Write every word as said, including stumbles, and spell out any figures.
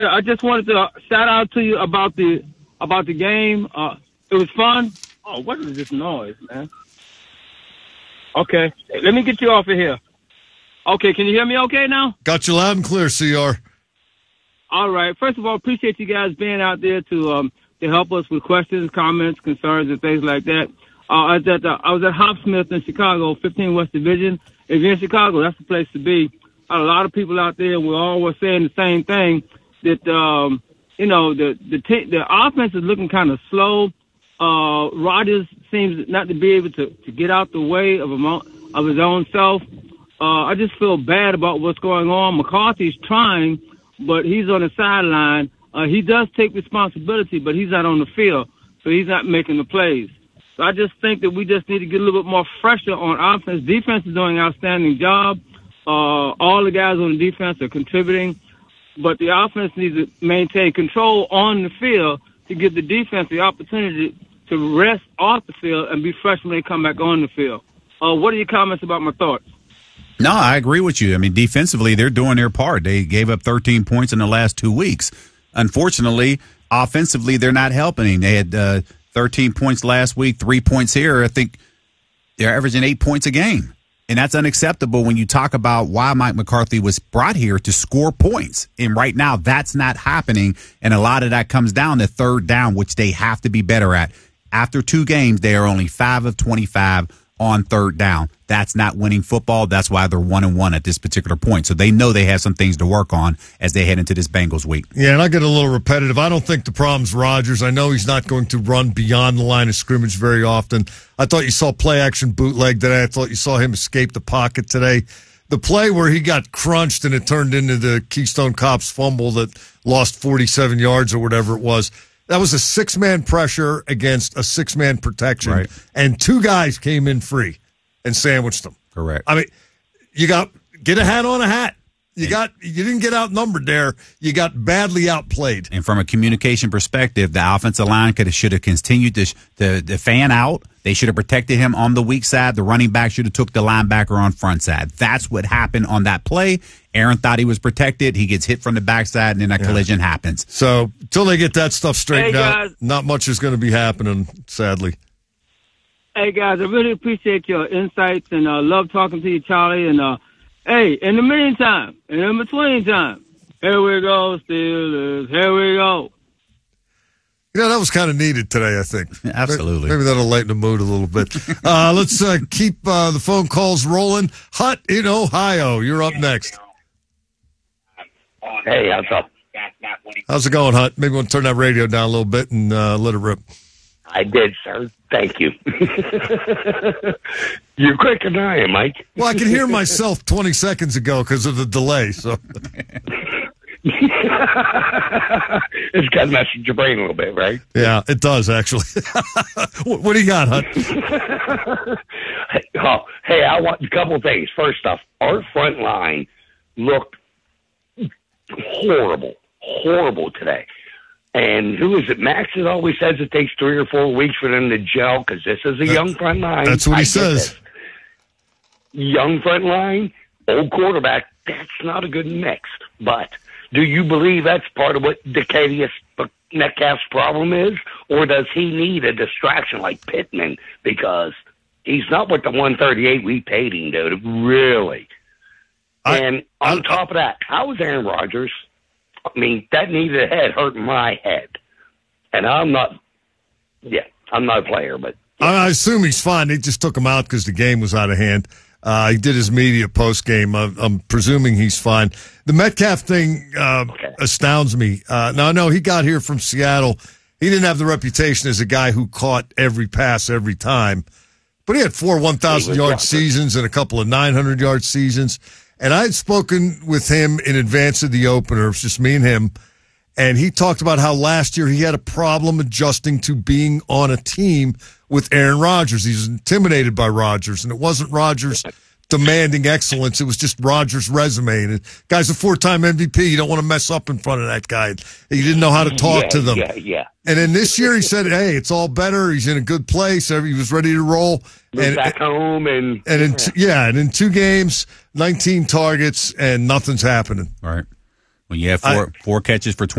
I just wanted to shout out to you about the about the game. Uh, it was fun. Oh, what is this noise, man? Okay, let me get you off of here. Okay, can you hear me okay now? Got you loud and clear, C R. All right. First of all, appreciate you guys being out there to um, to help us with questions, comments, concerns, and things like that. Uh, I was at uh, I was at Hopsmith in Chicago, fifteen West Division. If you're in Chicago, that's the place to be. A lot of people out there, we all were saying the same thing, that um, you know the the t- the offense is looking kind of slow. Uh, Rodgers seems not to be able to, to get out the way of a, of his own self. Uh, I just feel bad about what's going on. McCarthy's trying, but he's on the sideline. Uh, he does take responsibility, but he's not on the field, so he's not making the plays. So I just think that we just need to get a little bit more fresher on offense. Defense is doing an outstanding job. Uh, all the guys on the defense are contributing, but the offense needs to maintain control on the field to give the defense the opportunity to rest off the field and be fresh when they come back on the field. Uh, what are your comments about my thoughts? No, I agree with you. I mean, defensively, they're doing their part. They gave up thirteen points in the last two weeks. Unfortunately, offensively, they're not helping. They had uh, thirteen points last week, three points here. I think they're averaging eight points a game. And that's unacceptable when you talk about why Mike McCarthy was brought here to score points. And right now, that's not happening. And a lot of that comes down to third down, which they have to be better at. After two games, they are only five of twenty-five on third down. That's not winning football. That's why they're one and one at this particular point. So they know they have some things to work on as they head into this Bengals week. Yeah, and I get a little repetitive. I don't think the problem's Rodgers. I know he's not going to run beyond the line of scrimmage very often. I thought you saw play action bootleg today. I thought you saw him escape the pocket today. The play where he got crunched and it turned into the Keystone Cops fumble that lost forty-seven yards or whatever it was. That was a six-man pressure against a six-man protection, right. And two guys came in free and sandwiched them. Correct. I mean, you got get a hat on a hat. You got you didn't get outnumbered there. You got badly outplayed. And from a communication perspective, the offensive line could have should have continued to to, to fan out. They should have protected him on the weak side. The running back should have took the linebacker on front side. That's what happened on that play. Aaron thought he was protected. He gets hit from the backside, and then a yeah. collision happens. So until they get that stuff straightened hey, out, not much is going to be happening, sadly. Hey, guys, I really appreciate your insights, and uh, love talking to you, Charlie. And, uh, hey, in the meantime, and in between time, here we go, Steelers. Here we go. You know, that was kind of needed today, I think. Absolutely. Maybe that'll lighten the mood a little bit. uh, let's uh, keep uh, the phone calls rolling. Hut in Ohio, you're up next. Hey, how's up? How's it going, Hut? Maybe we'll turn that radio down a little bit and uh, let it rip. I did, sir. Thank you. You're quicker than I am, Mike. Well, I can hear myself twenty seconds ago because of the delay. So it's got to mess with your brain a little bit, right? Yeah, it does, actually. what, what do you got, Hut? oh, hey, I want a couple of things. First off, our front line looked horrible, horrible today. And who is it? Max that always says it takes three or four weeks for them to gel because this is a that, young front line. That's what he I says. Young front line, old quarterback, that's not a good mix. But do you believe that's part of what Decadius Metcalf's problem is? Or does he need a distraction like Pittman? Because he's not what the one thirty-eight we paid him, dude. Really. I, and on I, top of that, how is Aaron Rodgers? I mean, that knee to the head hurt my head. And I'm not, yeah, I'm not a player, but. Yeah. I assume he's fine. They just took him out because the game was out of hand. Uh, he did his media post game. I'm, I'm presuming he's fine. The Metcalf thing uh, okay. astounds me. Uh, now, I know he got here from Seattle. He didn't have the reputation as a guy who caught every pass every time. But he had four one thousand yard seasons and a couple of nine hundred yard seasons. And I had spoken with him in advance of the opener. It was just me and him. And he talked about how last year he had a problem adjusting to being on a team with Aaron Rodgers. He was intimidated by Rodgers. And it wasn't Rodgers demanding excellence. It was just Rodgers' resume. And the guy's a four-time M V P. You don't want to mess up in front of that guy. He didn't know how to talk yeah, to them. Yeah, yeah. And then this year he said, hey, it's all better. He's in a good place. He was ready to roll. Moved and back home. And, and in t- yeah, and in two games, nineteen targets, and nothing's happening. Right. Well, you have four, I- four catches for